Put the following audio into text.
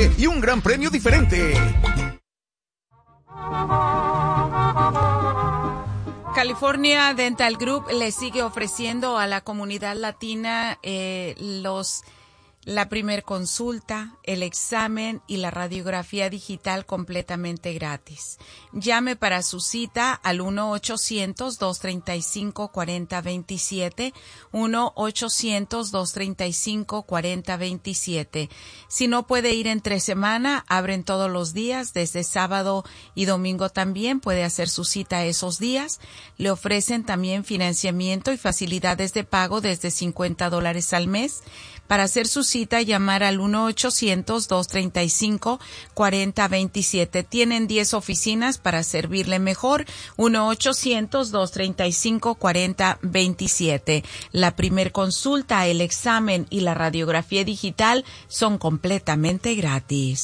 usted y un gran premio diferente. California Dental Group le sigue ofreciendo a la comunidad latina la primer consulta, el examen y la radiografía digital completamente gratis. Llame para su cita al 1-800-235-4027, 1-800-235-4027. Si no puede ir entre semana, abren todos los días, desde sábado y domingo también, puede hacer su cita esos días. Le ofrecen también financiamiento y facilidades de pago desde $50 al mes. Para hacer su cita, llamar al 1-800-235-4027. Tienen 10 oficinas para servirle mejor. 1-800-235-4027. La primer consulta, el examen y la radiografía digital son completamente gratis.